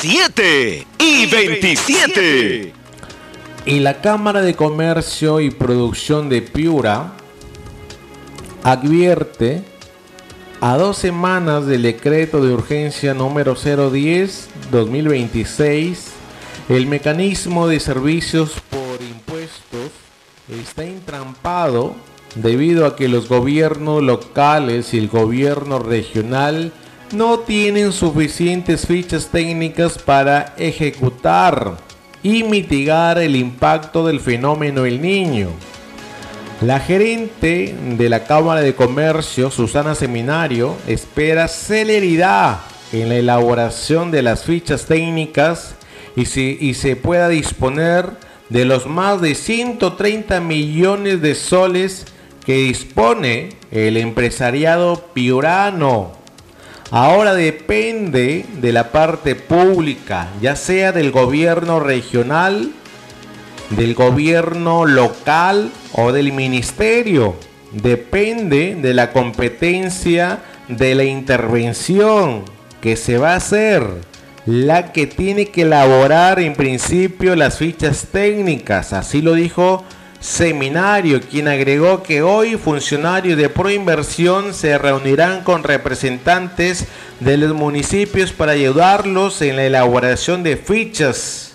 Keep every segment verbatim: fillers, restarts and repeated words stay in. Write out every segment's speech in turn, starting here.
veintisiete y veintisiete. Y la Cámara de Comercio y Producción de Piura advierte, a dos semanas del decreto de urgencia número cero diez dos mil veintiséis, el mecanismo de servicios por impuestos está entrampado debido a que los gobiernos locales y el gobierno regional no tienen suficientes fichas técnicas para ejecutar y mitigar el impacto del fenómeno El Niño. La gerente de la Cámara de Comercio, Susana Seminario, espera celeridad en la elaboración de las fichas técnicas y, si, y se pueda disponer de los más de ciento treinta millones de soles que dispone el empresariado piurano. Ahora depende de la parte pública, ya sea del gobierno regional, del gobierno local o del ministerio. Depende de la competencia de la intervención que se va a hacer, la que tiene que elaborar en principio las fichas técnicas. Así lo dijo Seminario, quien agregó que hoy funcionarios de Proinversión se reunirán con representantes de los municipios para ayudarlos en la elaboración de fichas.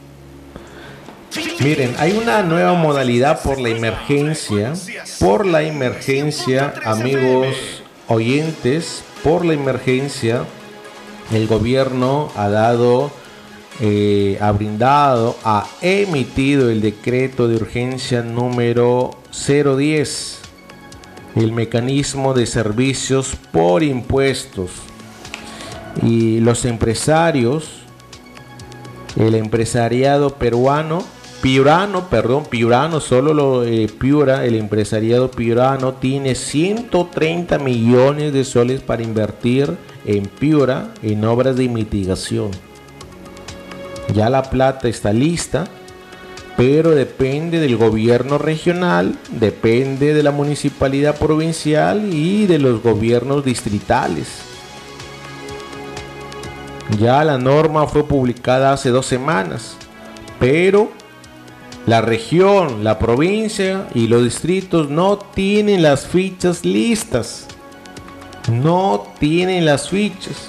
Miren, hay una nueva modalidad por la emergencia, por la emergencia, amigos oyentes, por la emergencia, el gobierno ha dado, eh, ha brindado, ha emitido el decreto de urgencia número cero diez, el mecanismo de servicios por impuestos. Y los empresarios, el empresariado peruano, piurano, perdón, piurano, solo lo eh, Piura, el empresariado piurano tiene ciento treinta millones de soles para invertir en Piura en obras de mitigación. Ya la plata está lista, pero depende del gobierno regional, depende de la municipalidad provincial y de los gobiernos distritales. Ya la norma fue publicada hace dos semanas, pero la región, la provincia y los distritos no tienen las fichas listas. No tienen las fichas.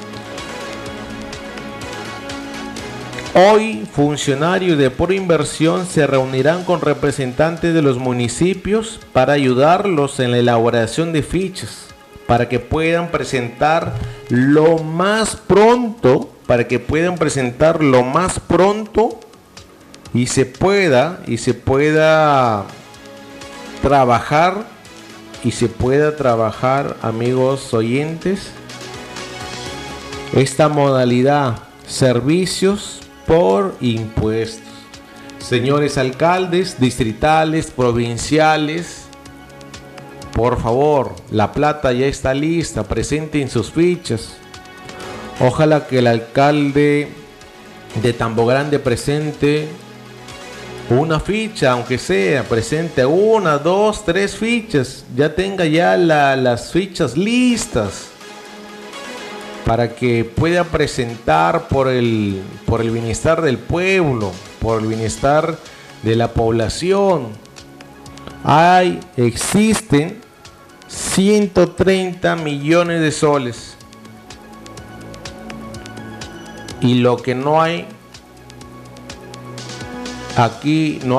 Hoy, funcionarios de Proinversión se reunirán con representantes de los municipios para ayudarlos en la elaboración de fichas, para que puedan presentar lo más pronto, para que puedan presentar lo más pronto y se pueda, y se pueda trabajar, y se pueda trabajar, amigos oyentes, esta modalidad, servicios por impuestos. Señores alcaldes, distritales, provinciales, por favor, la plata ya está lista, presenten sus fichas. Ojalá que el alcalde de Tambo Grande presente una ficha, aunque sea, presente una, dos, tres fichas, ya tenga ya la, las fichas listas para que pueda presentar por el, por el bienestar del pueblo, por el bienestar de la población. Hay, existen ciento treinta millones de soles y lo que no hay aquí no